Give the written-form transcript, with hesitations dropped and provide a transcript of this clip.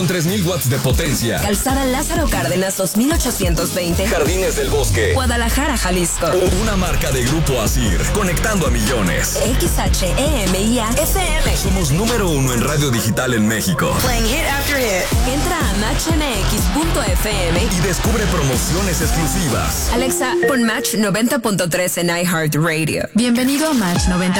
3000 watts de potencia. Calzada Lázaro Cárdenas 2820. Jardines del Bosque, Guadalajara, Jalisco. Una marca de Grupo Asir, conectando a millones. XHEMIA FM. Somos número 1 en radio digital en México. Playing hit after hit. Entra a matchmx.fm y descubre promociones exclusivas. Alexa, pon Match 90.3 en iHeartRadio. Bienvenido a Match 90.3.